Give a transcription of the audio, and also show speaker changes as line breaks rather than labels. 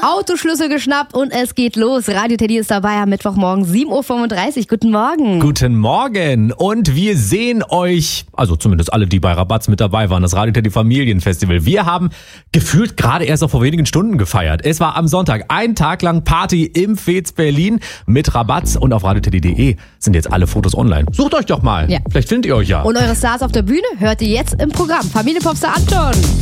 Autoschlüssel geschnappt und es geht los. Radio Teddy ist dabei am Mittwochmorgen 7.35 Uhr. Guten Morgen.
Guten Morgen und wir sehen euch, also zumindest alle, die bei Rabatz mit dabei waren, das Radio Teddy Familienfestival. Wir haben gefühlt gerade erst vor wenigen Stunden gefeiert. Es war am Sonntag ein Tag lang Party im Fez Berlin mit Rabatz und auf radioteddy.de sind jetzt alle Fotos online. Sucht euch doch mal,
Ja.
Vielleicht findet ihr euch ja.
Und eure Stars auf der Bühne hört ihr jetzt im Programm. Familienpopstar Anton.